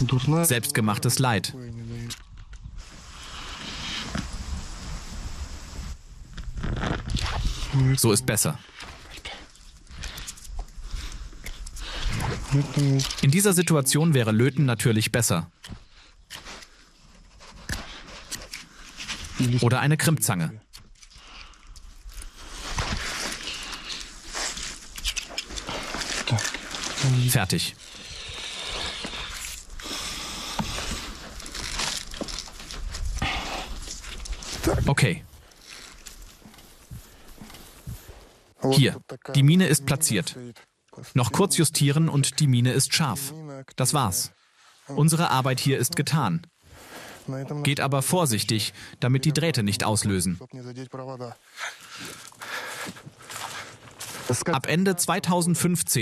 Selbstgemachtes Leid. So ist besser. In dieser Situation wäre Löten natürlich besser. Oder eine Crimpzange. Fertig. Okay. Hier, die Mine ist platziert. Noch kurz justieren und die Mine ist scharf. Das war's. Unsere Arbeit hier ist getan. Geht aber vorsichtig, damit die Drähte nicht auslösen. Ab Ende 2015